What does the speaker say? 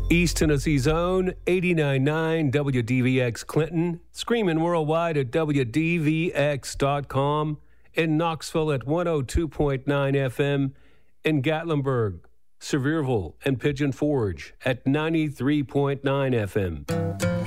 East Tennessee's own 89.9 WDVX Clinton, screaming worldwide at WDVX.com, in Knoxville at 102.9 FM, in Gatlinburg, Sevierville, and Pigeon Forge at 93.9 FM.